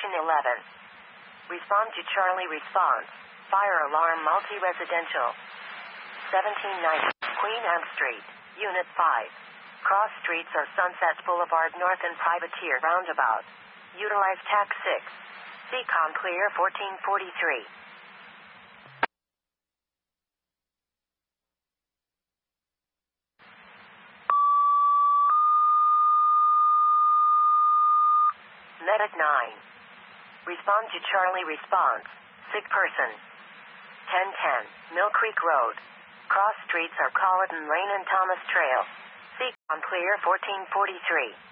Station 11. Respond to Charlie response. Fire alarm multi-residential. 1790 Queen Anne Street, Unit 5. Cross streets are Sunset Boulevard North and Privateer Roundabout. Utilize TAC 6. Seacon clear 1443. Medic 9. Respond to Charlie response. Sick person. 1010 Mill Creek Road. Cross streets are Colleton Lane and Thomas Trail. Seacon clear 1443.